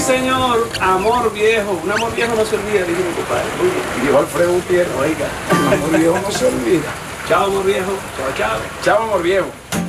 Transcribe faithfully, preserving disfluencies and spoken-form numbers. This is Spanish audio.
señor, amor viejo. Un amor viejo no se olvida, dijo mi compadre. Muy bien. Y dijo Alfredo Gutiérrez, oiga, el amor viejo no se olvida. Chao, amor viejo. Chao, chao. Chao, amor viejo.